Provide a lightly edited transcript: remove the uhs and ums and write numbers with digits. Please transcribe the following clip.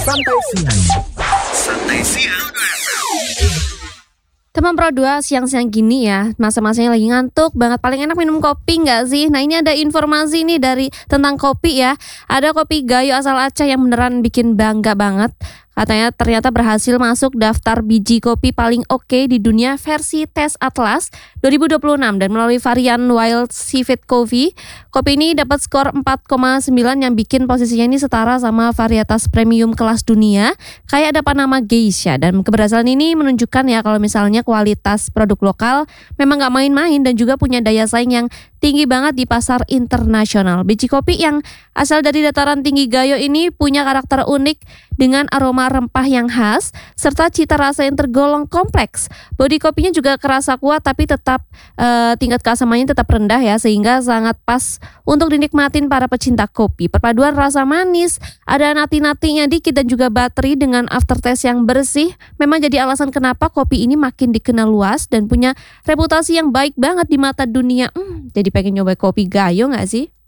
Santai siang. Santai siang. Teman Pro 2 siang-siang gini ya, masa-masanya lagi ngantuk banget, paling enak minum kopi nggak sih? Nah ini ada informasi nih tentang kopi ya. Ada kopi Gayo asal Aceh yang beneran bikin bangga banget. Katanya ternyata berhasil masuk daftar biji kopi paling oke di dunia versi tes Atlas 2026 dan melalui varian Wild Civet Coffee. Kopi ini dapat skor 4,9 yang bikin posisinya ini setara sama varietas premium kelas dunia kayak ada Panama Geisha, dan keberhasilan ini menunjukkan ya kalau misalnya kualitas produk lokal memang nggak main-main dan juga punya daya saing yang tinggi banget di pasar internasional. Biji kopi yang asal dari dataran tinggi Gayo ini punya karakter unik dengan aroma rempah yang khas serta cita rasa yang tergolong kompleks. Bodi kopinya juga kerasa kuat tapi tetap tingkat keasamannya tetap rendah ya, sehingga sangat pas untuk dinikmatin para pecinta kopi. Perpaduan rasa manis, ada nati-natinya dikit dan juga bateri dengan aftertaste yang bersih memang jadi alasan kenapa kopi ini makin dikenal luas dan punya reputasi yang baik banget di mata dunia. Jadi pengen nyoba kopi Gayo nggak sih?